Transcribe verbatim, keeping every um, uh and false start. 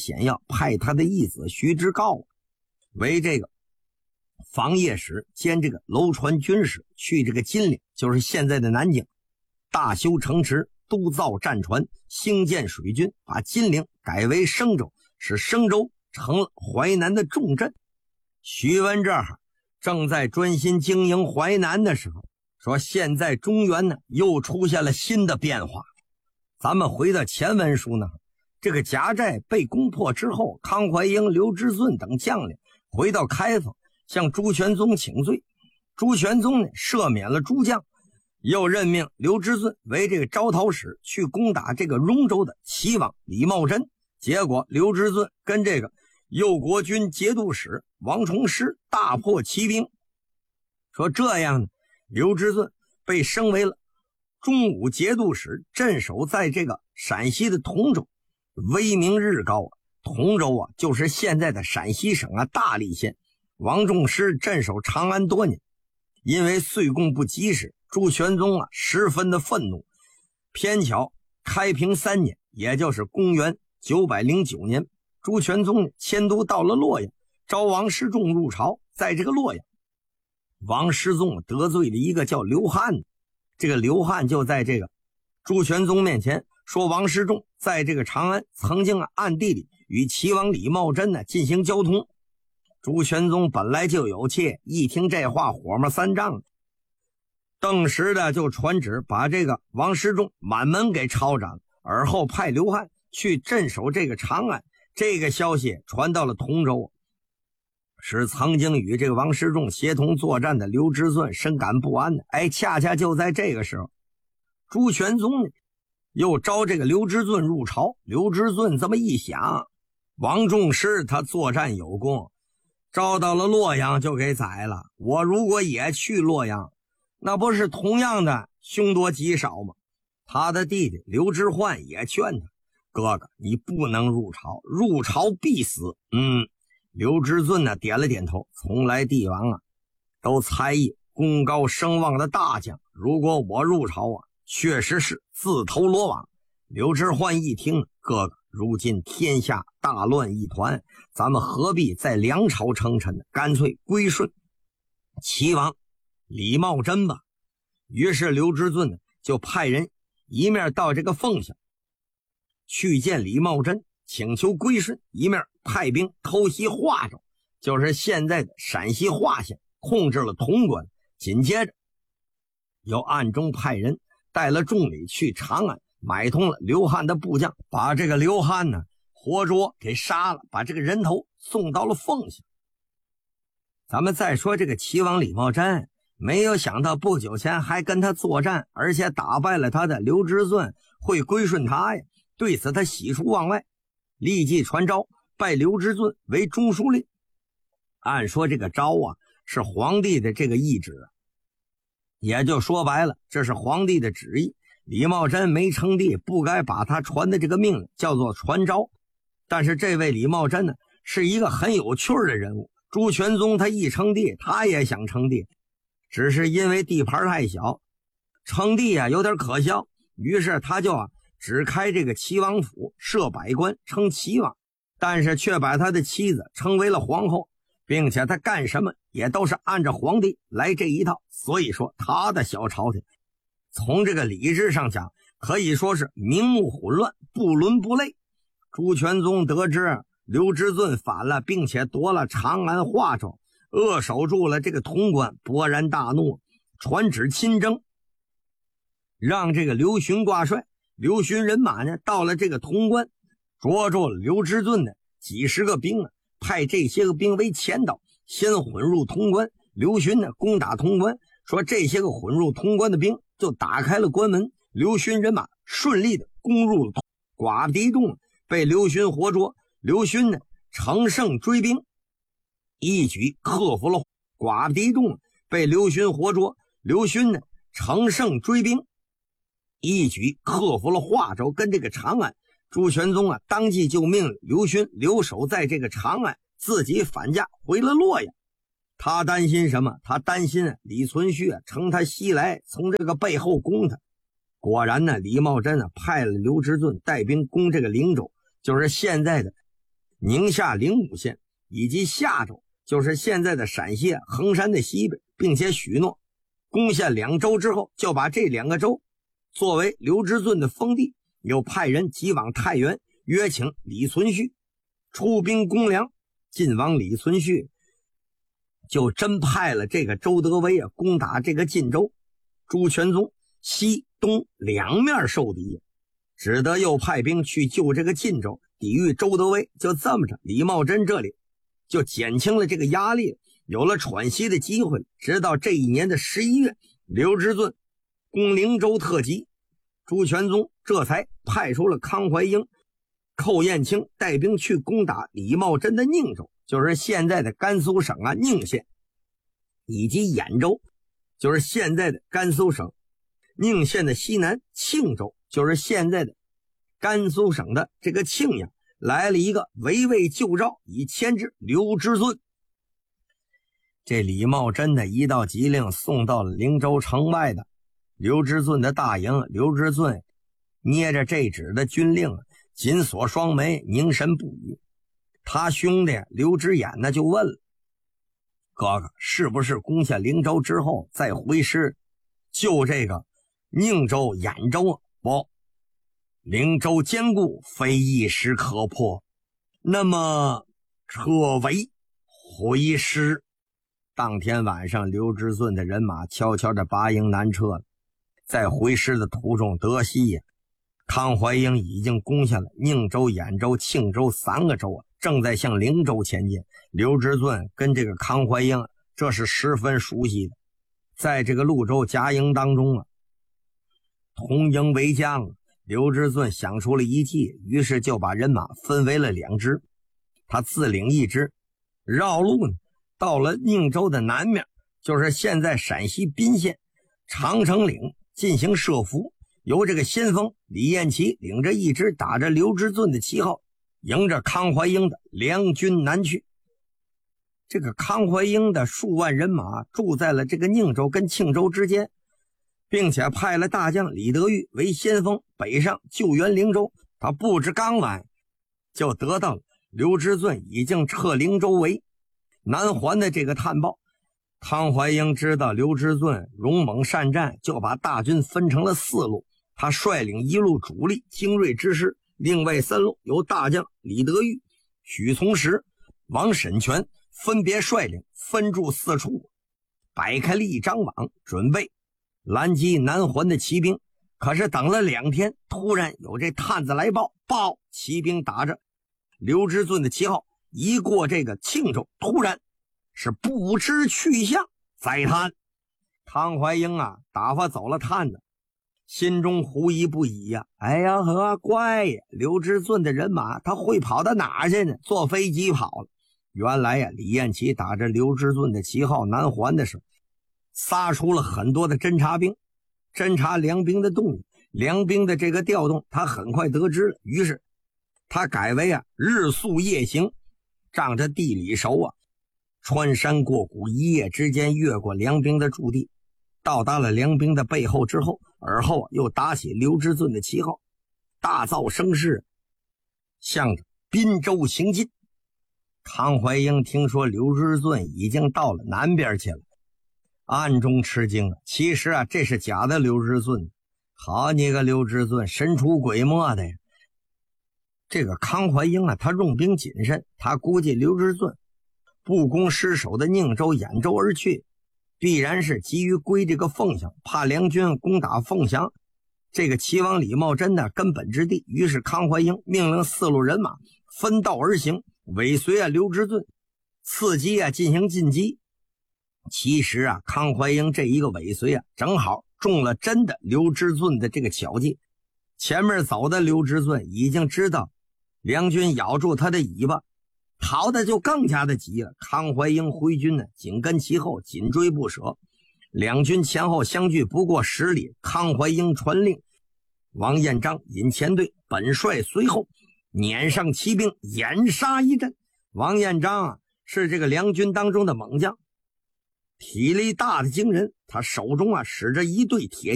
险要派他的义子徐之诰为这个防业使兼这个楼船军使，去这个金陵，就是现在的南京，大修城池，督造战船，兴建水军，把金陵改为升州，使升州成了淮南的重镇。徐文这儿正在专心经营淮南的时候，说现在中原呢又出现了新的变化。咱们回到前文书呢，这个贾寨被攻破之后，康怀英、刘知顺等将领回到开封，向朱全宗请罪。朱全宗呢赦免了诸将，又任命刘知顺为这个招讨使，去攻打这个荣州的齐王李茂贞。结果刘知顺跟这个右国军节度使王崇师大破骑兵。说这样呢，刘知顺被升为了中武节度使，镇守在这个陕西的同州，威名日高啊。同州啊就是现在的陕西省啊大荔县。王仲师镇守长安多年，因为岁贡不及时，朱全宗啊十分的愤怒。偏巧开平三年，也就是公元九百零九年，朱全宗迁都到了洛阳，召王师仲入朝。在这个洛阳，王师仲得罪了一个叫刘汉的，这个刘汉就在这个朱全宗面前说，王师仲在这个长安曾经啊暗地里与齐王李茂贞呢进行交通。朱全宗本来就有气，一听这话火冒三丈，顿时的就传旨把这个王师仲满门给抄斩了，而后派刘汉去镇守这个长安。这个消息传到了同州，使曾经与这个王师仲协同作战的刘知顺深感不安的。哎，恰恰就在这个时候，朱全宗呢又招这个刘知顺入朝。刘知顺这么一想，王仲师他作战有功，招到了洛阳就给宰了，我如果也去洛阳，那不是同样的凶多吉少吗？他的弟弟刘知焕也劝他，哥哥你不能入朝，入朝必死。嗯，刘知顺呢点了点头，从来帝王啊都猜疑功高声望的大将，如果我入朝啊，确实是自投罗网。刘知焕一听，哥哥如今天下大乱一团，咱们何必在梁朝称臣呢？干脆归顺齐王李茂贞吧。于是刘知顺呢就派人一面到这个凤翔去见李茂贞，请求归顺，一面派兵偷袭华州，就是现在的陕西华县，控制了潼关。紧接着又暗中派人带了重礼去长安，买通了刘汉的部将，把这个刘汉呢活捉给杀了，把这个人头送到了凤翔。咱们再说这个齐王李茂贞，没有想到不久前还跟他作战，而且打败了他的刘知顺会归顺他呀。对此他喜出望外，立即传诏拜刘知顺为中书令。按说这个诏啊是皇帝的这个懿旨，也就说白了这是皇帝的旨意。李茂贞没称帝，不该把他传的这个命令叫做传诏。但是这位李茂贞呢是一个很有趣的人物，朱全宗他一称帝，他也想称帝，只是因为地盘太小，称帝啊有点可笑，于是他就啊只开这个齐王府，设百官称齐王，但是却把他的妻子称为了皇后，并且他干什么也都是按照皇帝来这一套。所以说他的小朝廷从这个理智上讲可以说是名目混乱，不伦不类。朱全宗得知刘知顺反了，并且夺了长安华州，扼守住了这个潼关，勃然大怒，传旨亲征，让这个刘询挂帅。刘询人马呢到了这个潼关，捉住了刘知顺的几十个兵啊，派这些个兵为前导，先混入潼关。刘询呢攻打潼关，说这些个混入潼关的兵就打开了关门，刘询人马顺利的攻入了寡敌众，被刘询活捉。刘询呢乘胜追兵，一举克服了寡敌众，被刘询活捉。刘询呢乘胜追兵，一举克服了华州跟这个长安。朱全宗啊当即就命令刘询留守在这个长安，自己返家回了洛阳。他担心什么？他担心啊李存勖啊乘他西来，从这个背后攻他。果然呢，李茂贞啊派了刘知顺带兵攻这个灵州，就是现在的宁夏灵武县以及夏州，就是现在的陕西衡山的西北，并且许诺攻下两州之后，就把这两个州作为刘知俊的封地，又派人急往太原约请李存勖出兵攻梁。晋王李存勖就真派了这个周德威啊攻打这个晋州，朱全宗西东两面受敌，只得又派兵去救这个晋州，抵御周德威。就这么着，李茂贞这里就减轻了这个压力，有了喘息的机会。直到这一年的十一月，刘知俊攻灵州特急，朱全宗这才派出了康怀英、寇彦卿带兵去攻打李茂贞的宁州，就是现在的甘肃省啊宁县，以及兖州，就是现在的甘肃省宁县的西南庆州，就是现在的甘肃省的这个庆阳，来了一个围魏救赵，以牵制刘知俊。这李茂贞的一道急令送到了灵州城外的刘知俊的大营，刘知俊捏着这纸的军令，紧锁双眉，凝神不语。他兄弟刘知远呢就问了：哥哥，是不是攻下灵州之后再回师救这个宁州、兖州啊？不，灵州坚固，非一时可破。那么撤围回师。当天晚上，刘知俊的人马悄悄地拔营南撤了。在回师的途中，得悉呀，康怀英已经攻下了宁州、兖州、庆州三个州啊，正在向灵州前进。刘知俊跟这个康怀英这是十分熟悉的，在这个潞州夹营当中啊，同营为将。刘知俊想出了一计，于是就把人马分为了两支，他自领一支，绕路呢，到了宁州的南面，就是现在陕西宾县长城岭进行设伏，由这个先锋李彦齐领着一支打着刘知俊的旗号，迎着康怀英的梁军南去。这个康怀英的数万人马住在了这个宁州跟庆州之间，并且派了大将李德裕为先锋北上救援灵州。他不知刚完就得到了刘知俊已经撤灵州为南还的这个探报。康怀英知道刘知俊勇猛善战，就把大军分成了四路，他率领一路主力精锐之师，另外三路由大将李德裕、许从实、王审权分别率领，分驻四处，摆开了一张网，准备拦击南还的骑兵。可是等了两天，突然有这探子来报，报骑兵打着刘知俊的旗号一过这个庆州，突然是不知去向，再探。康怀英啊打发走了探子，心中狐疑不已呀、啊、哎呀呵，怪呀，刘知俊的人马他会跑到哪去呢？坐飞机跑了。原来呀、啊，李彦齐打着刘知俊的旗号南还的时候，撒出了很多的侦察兵，侦察梁兵的动静，梁兵的这个调动他很快得知了，于是他改为啊日宿夜行，仗着地理熟啊，穿山过谷，一夜之间越过梁兵的驻地，到达了梁兵的背后之后，而后又打起刘知俊的旗号，大噪声势，向着滨州行进。康怀英听说刘知俊已经到了南边去了，暗中吃惊了。其实啊，这是假的刘知俊。好你个刘知俊，神出鬼没的呀！这个康怀英啊，他用兵谨慎，他估计刘知俊不攻失守的宁州、兖州而去，必然是急于归这个凤翔，怕梁军攻打凤翔这个齐王李茂贞的根本之地。于是康怀英命令四路人马分道而行，尾随啊刘知俊，伺机啊进行进击。其实啊，康怀英这一个尾随啊，正好中了真的刘知俊的这个巧计。前面走的刘知俊已经知道梁军咬住他的尾巴，逃的就更加的急了。康怀英回军呢，紧跟其后，紧追不舍。两军前后相距不过十里，康怀英传令，王彦章引前队，本帅随后，撵上骑兵，掩杀一阵。王彦章啊，是这个梁军当中的猛将，体力大的惊人，他手中啊使着一对铁